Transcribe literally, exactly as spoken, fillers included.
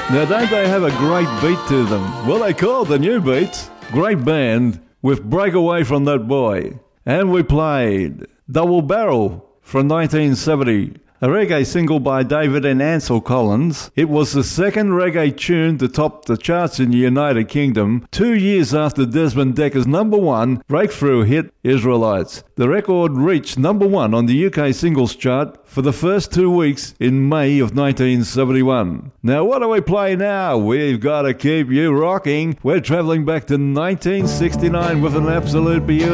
Now, don't they have a great beat to them? Well, they call it the New Beats. Great band with Break Away From That Boy. And we played Double Barrel from nineteen seventy, a reggae single by David and Ansel Collins. It was the second reggae tune to top the charts in the United Kingdom, two years after Desmond Decker's number one breakthrough hit, Israelites. The record reached number one on the U K singles chart for the first two weeks in May of nineteen seventy-one. Now, what do we play now? We've got to keep you rocking. We're travelling back to nineteen sixty-nine with an absolute beauty.